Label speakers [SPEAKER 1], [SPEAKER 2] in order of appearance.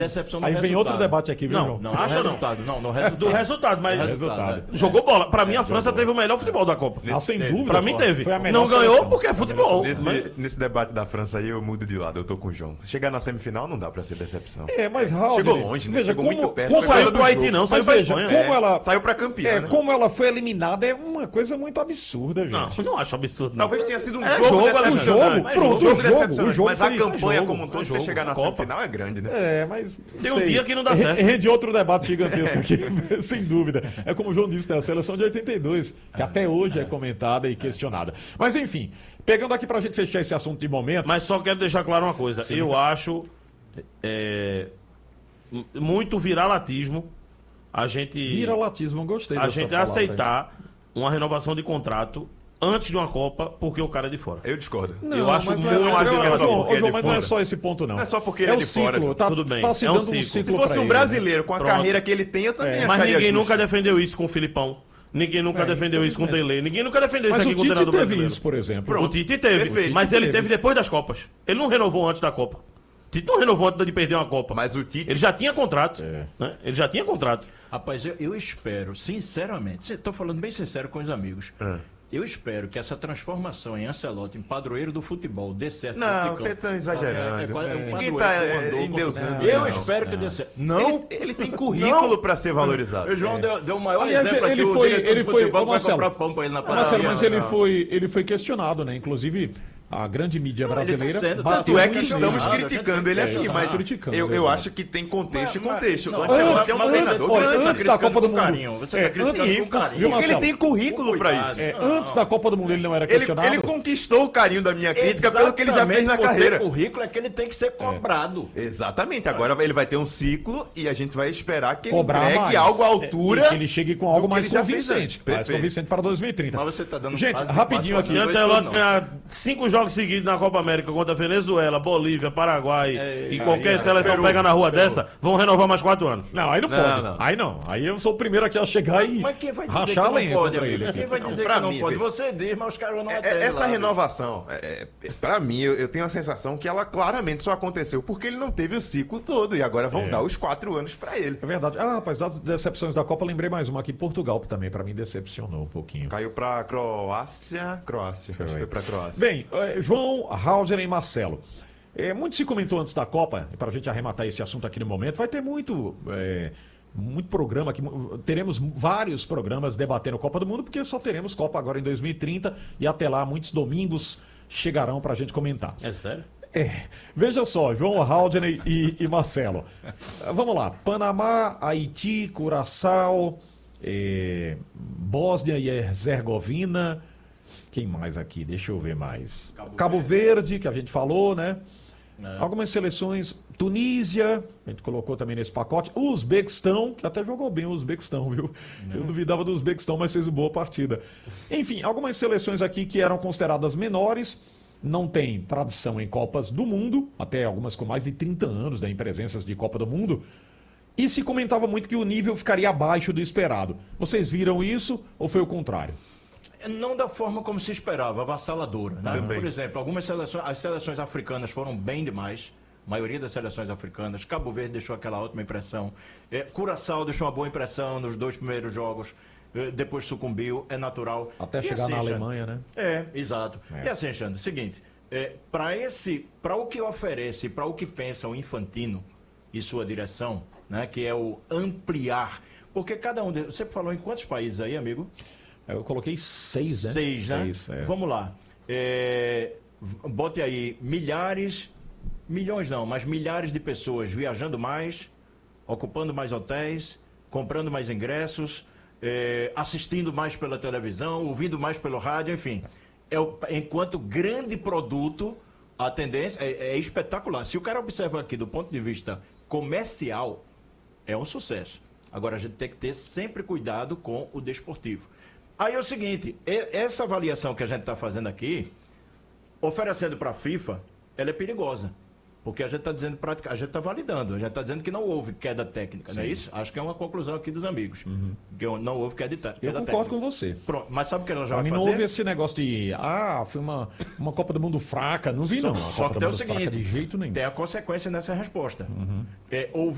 [SPEAKER 1] decepção do
[SPEAKER 2] Aí
[SPEAKER 1] resultado.
[SPEAKER 2] vem outro debate aqui, viu,
[SPEAKER 3] Não,
[SPEAKER 2] João?
[SPEAKER 1] Não,
[SPEAKER 3] Acha
[SPEAKER 1] no
[SPEAKER 3] não?
[SPEAKER 1] resultado. Não, no resultado.
[SPEAKER 3] Do resultado, mas
[SPEAKER 2] Resultado.
[SPEAKER 3] jogou bola. Pra mim, a França teve o melhor futebol da Copa.
[SPEAKER 2] Ah, sem
[SPEAKER 1] Teve.
[SPEAKER 2] dúvida.
[SPEAKER 3] Pra mim teve.
[SPEAKER 2] Foi a melhor
[SPEAKER 3] Não ganhou
[SPEAKER 2] seleção.
[SPEAKER 3] porque é futebol.
[SPEAKER 4] Nesse debate da França aí, eu mudo de lado, eu tô com o João. Chegar na semifinal não dá pra ser decepção.
[SPEAKER 2] Mas Raul,
[SPEAKER 4] Chegou longe, né?
[SPEAKER 2] Veja,
[SPEAKER 4] Chegou
[SPEAKER 2] como,
[SPEAKER 4] muito perto.
[SPEAKER 2] como
[SPEAKER 3] Não saiu
[SPEAKER 4] Foi
[SPEAKER 3] pro Haiti,
[SPEAKER 4] jogo.
[SPEAKER 3] não, saiu
[SPEAKER 2] Mas
[SPEAKER 3] pra
[SPEAKER 2] veja,
[SPEAKER 3] Espanha.
[SPEAKER 2] como ela...
[SPEAKER 4] Saiu pra campeã, né?
[SPEAKER 2] Como ela foi eliminada é uma coisa muito absurda,
[SPEAKER 3] Não,
[SPEAKER 2] gente.
[SPEAKER 3] não acho absurdo. Não.
[SPEAKER 4] Talvez tenha sido um
[SPEAKER 3] É
[SPEAKER 4] jogo
[SPEAKER 3] jogo,
[SPEAKER 4] decepcionante.
[SPEAKER 2] jogo,
[SPEAKER 4] É
[SPEAKER 2] pronto,
[SPEAKER 4] jogo
[SPEAKER 2] o jogo,
[SPEAKER 4] decepcionante,
[SPEAKER 2] o jogo
[SPEAKER 4] mas a
[SPEAKER 2] foi-
[SPEAKER 4] campanha
[SPEAKER 3] jogo,
[SPEAKER 4] como um todo,
[SPEAKER 3] é
[SPEAKER 4] você
[SPEAKER 3] jogo,
[SPEAKER 4] chegar na
[SPEAKER 3] Copa.
[SPEAKER 4] semifinal é grande, né?
[SPEAKER 2] Mas...
[SPEAKER 3] Tem um dia que não dá certo.
[SPEAKER 2] Rende outro debate gigantesco aqui, sem dúvida. É como o João disse, né? A seleção de 82, que até hoje é comentada e questionada. Mas enfim, pegando aqui pra gente fechar esse assunto de momento...
[SPEAKER 3] Mas só quero deixar claro uma coisa. Eu acho muito viralatismo a gente
[SPEAKER 2] Viralatismo, gostei
[SPEAKER 3] a
[SPEAKER 2] dessa
[SPEAKER 3] gente
[SPEAKER 2] palavra.
[SPEAKER 3] aceitar uma renovação de contrato antes de uma Copa porque o cara é de fora.
[SPEAKER 4] Eu discordo.
[SPEAKER 2] Não,
[SPEAKER 3] Eu acho
[SPEAKER 2] mas
[SPEAKER 3] muito
[SPEAKER 2] não é,
[SPEAKER 4] acho que é só
[SPEAKER 2] João,
[SPEAKER 4] porque é
[SPEAKER 2] João,
[SPEAKER 4] de
[SPEAKER 2] mas não é
[SPEAKER 4] fora.
[SPEAKER 2] só esse ponto, não.
[SPEAKER 4] Não é só porque
[SPEAKER 2] é
[SPEAKER 4] ele é
[SPEAKER 2] o
[SPEAKER 4] de
[SPEAKER 2] ciclo,
[SPEAKER 4] fora,
[SPEAKER 2] tá,
[SPEAKER 3] tudo bem,
[SPEAKER 2] tá se
[SPEAKER 3] é um
[SPEAKER 2] dando um
[SPEAKER 3] ciclo.
[SPEAKER 2] ciclo
[SPEAKER 4] Se fosse
[SPEAKER 2] pra
[SPEAKER 4] um
[SPEAKER 2] ele.
[SPEAKER 4] brasileiro com a
[SPEAKER 3] Pronto.
[SPEAKER 4] carreira que ele tem, eu também
[SPEAKER 3] Mas
[SPEAKER 4] acharia
[SPEAKER 3] ninguém
[SPEAKER 4] justo.
[SPEAKER 3] nunca defendeu isso com o Filipão. Ninguém nunca defendeu isso com o Tele. Ninguém nunca defendeu
[SPEAKER 2] Mas
[SPEAKER 3] isso aqui
[SPEAKER 2] o
[SPEAKER 3] com o
[SPEAKER 2] Tite
[SPEAKER 3] treinador
[SPEAKER 2] teve
[SPEAKER 3] brasileiro.
[SPEAKER 2] isso, por exemplo.
[SPEAKER 3] O Tite teve,
[SPEAKER 4] Perfeito.
[SPEAKER 3] mas ele
[SPEAKER 2] Teve.
[SPEAKER 3] teve depois das Copas. Ele não renovou antes da Copa. O Tite não renovou antes de perder uma Copa.
[SPEAKER 4] Mas o Tite...
[SPEAKER 3] Ele já tinha contrato. Né? Ele já tinha contrato.
[SPEAKER 1] Rapaz, eu espero, sinceramente, estou falando bem sincero com os amigos. Eu espero que essa transformação em Ancelotti, em padroeiro do futebol, dê certo.
[SPEAKER 4] Não, você tá exagerando. Ninguém tá endeusando.
[SPEAKER 1] Eu
[SPEAKER 4] não.
[SPEAKER 1] espero que dê certo.
[SPEAKER 4] Ele tem currículo pra ser valorizado.
[SPEAKER 1] O João deu o maior
[SPEAKER 2] Aliás,
[SPEAKER 1] exemplo aqui,
[SPEAKER 2] ele
[SPEAKER 1] o
[SPEAKER 2] foi-
[SPEAKER 1] diretor
[SPEAKER 2] ele
[SPEAKER 1] de
[SPEAKER 2] foi-
[SPEAKER 1] futebol
[SPEAKER 2] ô,
[SPEAKER 1] vai
[SPEAKER 2] Marcelo,
[SPEAKER 1] comprar pão pra ele na
[SPEAKER 2] Marcelo,
[SPEAKER 1] padaria.
[SPEAKER 2] mas ele foi questionado, né? Inclusive, a grande mídia
[SPEAKER 1] Não, ele tá
[SPEAKER 2] brasileira...
[SPEAKER 1] sendo-
[SPEAKER 2] bateu
[SPEAKER 4] Tanto é
[SPEAKER 2] muito
[SPEAKER 4] que
[SPEAKER 2] nele.
[SPEAKER 4] estamos
[SPEAKER 1] nele.
[SPEAKER 4] criticando ele aqui,
[SPEAKER 2] estamos
[SPEAKER 4] mas
[SPEAKER 2] criticando,
[SPEAKER 4] eu
[SPEAKER 2] verdade.
[SPEAKER 4] acho que tem contexto e
[SPEAKER 1] Mas-
[SPEAKER 4] contexto.
[SPEAKER 1] não,
[SPEAKER 4] O Ancelotti
[SPEAKER 2] antes-
[SPEAKER 4] é um
[SPEAKER 2] olha,
[SPEAKER 4] treinador
[SPEAKER 2] olha,
[SPEAKER 4] grande.
[SPEAKER 2] antes da Copa do Mundo.
[SPEAKER 1] Você tá criticando
[SPEAKER 4] Sim,
[SPEAKER 1] com carinho.
[SPEAKER 2] viu,
[SPEAKER 4] porque ele
[SPEAKER 2] Marcelo?
[SPEAKER 4] tem currículo pra isso.
[SPEAKER 2] Antes da Copa do Mundo ele não era questionado.
[SPEAKER 4] Ele conquistou o carinho da minha crítica pelo que ele já fez na
[SPEAKER 1] Exatamente,
[SPEAKER 4] carreira.
[SPEAKER 1] O currículo é que ele tem que ser cobrado.
[SPEAKER 4] Exatamente, agora ele vai ter um ciclo e a gente vai esperar que ele
[SPEAKER 2] Cobrar
[SPEAKER 4] entregue
[SPEAKER 2] mais.
[SPEAKER 4] algo à
[SPEAKER 2] E
[SPEAKER 4] altura.
[SPEAKER 2] que ele chegue com algo
[SPEAKER 4] do que
[SPEAKER 2] mais
[SPEAKER 4] ele já fez
[SPEAKER 2] convincente.
[SPEAKER 4] antes.
[SPEAKER 2] Mais
[SPEAKER 4] Perfeito.
[SPEAKER 2] convincente para 2030.
[SPEAKER 1] Mas você tá dando
[SPEAKER 2] Gente,
[SPEAKER 1] quase de
[SPEAKER 2] rapidinho
[SPEAKER 1] quatro
[SPEAKER 2] aqui.
[SPEAKER 3] Se
[SPEAKER 1] pra
[SPEAKER 3] antes
[SPEAKER 1] cima,
[SPEAKER 3] ela
[SPEAKER 1] não.
[SPEAKER 3] ganhar 5 jogos seguidos na Copa América contra Venezuela, Bolívia, Paraguai e qualquer seleção
[SPEAKER 4] Peru,
[SPEAKER 3] pega na rua dessa, vão renovar mais 4 anos.
[SPEAKER 2] Não, aí não
[SPEAKER 4] Não,
[SPEAKER 2] pode.
[SPEAKER 4] não.
[SPEAKER 2] Aí não. Aí eu sou o primeiro aqui a chegar e
[SPEAKER 1] Mas quem vai dizer
[SPEAKER 2] rachar a
[SPEAKER 1] que
[SPEAKER 2] lenha
[SPEAKER 1] não pode,
[SPEAKER 2] contra
[SPEAKER 1] amigo?
[SPEAKER 2] ele.
[SPEAKER 1] Quem vai dizer
[SPEAKER 4] pra
[SPEAKER 1] que não
[SPEAKER 4] mim,
[SPEAKER 1] pode?
[SPEAKER 4] veja.
[SPEAKER 1] Você diz, mas os caras não até
[SPEAKER 4] Essa renovação, pra mim, eu tenho a sensação que ela claramente só aconteceu porque ele não teve o ciclo todo e agora vão dar os 4 anos pra ele.
[SPEAKER 2] É verdade. Ah, rapaz, das decepções da Copa, lembrei mais uma aqui. Portugal, que também pra mim decepcionou um pouquinho.
[SPEAKER 4] Caiu pra Croácia. Acho que foi pra Croácia.
[SPEAKER 2] Bem, João, Halder e Marcelo. Muito se comentou antes da Copa, para a gente arrematar esse assunto aqui no momento, vai ter muito programa aqui, teremos vários programas debatendo a Copa do Mundo, porque só teremos Copa agora em 2030 e até lá muitos domingos chegarão para a gente comentar.
[SPEAKER 3] É sério?
[SPEAKER 2] Veja só, João Haldane e Marcelo. Vamos lá, Panamá, Haiti, Curaçao, Bósnia e Herzegovina. Quem mais aqui? Deixa eu ver mais. Cabo Verde, que a gente falou, né? Algumas seleções, Tunísia, a gente colocou também nesse pacote. Uzbequistão, que até jogou bem o Uzbequistão, viu? Eu duvidava do Uzbequistão, mas fez uma boa partida. Enfim, algumas seleções aqui que eram consideradas menores, não tem tradição em Copas do Mundo, até algumas com mais de 30 anos em presenças de Copa do Mundo, e se comentava muito que o nível ficaria abaixo do esperado. Vocês viram isso ou foi o contrário?
[SPEAKER 1] Não da forma como se esperava, avassaladora. Né?
[SPEAKER 4] Também.
[SPEAKER 1] Por exemplo, algumas seleções, as seleções africanas foram bem demais. A maioria das seleções africanas. Cabo Verde deixou aquela ótima impressão. Curaçao deixou uma boa impressão nos 2 primeiros jogos. Depois sucumbiu, é natural.
[SPEAKER 2] Até
[SPEAKER 1] E
[SPEAKER 2] chegar
[SPEAKER 1] assim,
[SPEAKER 2] na
[SPEAKER 1] Xande,
[SPEAKER 2] Alemanha, né?
[SPEAKER 1] Exato. E assim, Alexandre, seguinte, para o que oferece, para o que pensa o Infantino e sua direção, né, que é o ampliar, porque cada um deles, você falou em quantos países aí, amigo?
[SPEAKER 2] Eu coloquei 6, né?
[SPEAKER 1] 6, né?
[SPEAKER 2] 6,
[SPEAKER 1] Vamos lá. Bote aí milhões não, mas milhares de pessoas viajando mais, ocupando mais hotéis, comprando mais ingressos, assistindo mais pela televisão, ouvindo mais pelo rádio, enfim. Enquanto grande produto, a tendência é espetacular. Se o cara observa aqui do ponto de vista comercial, é um sucesso. Agora a gente tem que ter sempre cuidado com o desportivo. Aí é o seguinte, essa avaliação que a gente está fazendo aqui, oferecendo para a FIFA, ela é perigosa. Porque a gente está dizendo, a gente está validando, a gente está dizendo que não houve queda técnica, não é isso? Acho que é uma conclusão aqui dos amigos. Que não houve queda técnica.
[SPEAKER 2] Eu concordo com você.
[SPEAKER 1] Pronto, mas sabe o que ela já
[SPEAKER 2] Pra
[SPEAKER 1] vai
[SPEAKER 2] mim
[SPEAKER 1] fazer?
[SPEAKER 2] não houve esse negócio de, foi uma Copa do Mundo fraca. Não vi, não. A
[SPEAKER 1] Só
[SPEAKER 2] Copa
[SPEAKER 1] que
[SPEAKER 2] do
[SPEAKER 1] tem o
[SPEAKER 2] Mundo fraca
[SPEAKER 1] seguinte,
[SPEAKER 2] de jeito nenhum.
[SPEAKER 1] tem a consequência nessa resposta. Houve